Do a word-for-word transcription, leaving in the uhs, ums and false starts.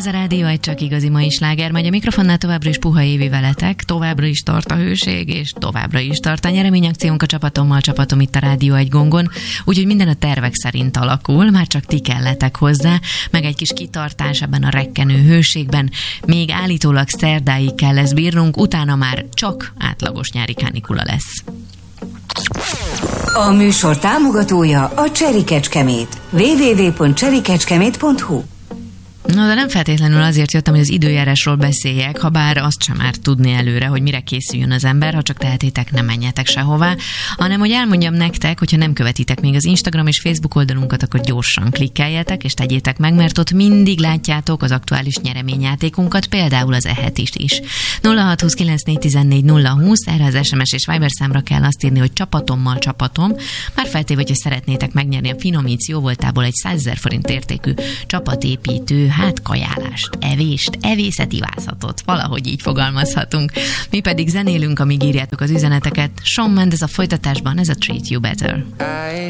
Ez a Rádió egy csak igazi mai sláger, megy a mikrofonnál továbbra is Puha Évi veletek, továbbra is tart a hőség, és továbbra is tart a nyereményakciónk a csapatommal, csapatom itt a Rádió egy gongon, úgyhogy minden a tervek szerint alakul, már csak ti kelletek hozzá, meg egy kis kitartás ebben a rekkenő hőségben, még állítólag szerdáig kell ezt bírnunk, utána már csak átlagos nyári kánikula lesz. A műsor támogatója a Cseri Kecskemét. double-u double-u double-u pont cseri kecskemét pont hu. No, de nem feltétlenül azért jöttem, hogy az időjárásról beszéljek, ha bár azt sem már tudni előre, hogy mire készüljön az ember, ha csak tehetitek, nem menjetek sehová, hanem hogy elmondjam nektek, hogyha nem követitek még az Instagram és Facebook oldalunkat, akkor gyorsan klikkeljetek és tegyétek meg, mert ott mindig látjátok az aktuális nyereményjátékunkat, például az ehetist is. nulla hat huszonkilenc négyszáztizennégy nulla húsz, erre az es em es és Viber számra kell azt írni, hogy csapatommal csapatom, már feltéve, hogyha szeretnétek megnyerni a Finomíts jóvoltából egy százezer forint értékű csapatépítő, hát kajálást, evést, evészeti vászatot, valahogy így fogalmazhatunk. Mi pedig zenélünk, amíg írjátok az üzeneteket. Shawn Mendes a folytatásban, ez a Treat You Better.